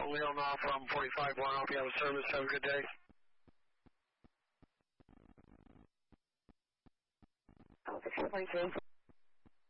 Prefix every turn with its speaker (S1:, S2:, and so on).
S1: Leonov from 45 1. Hope you have a service. Have a good day.
S2: Oh, 6.3.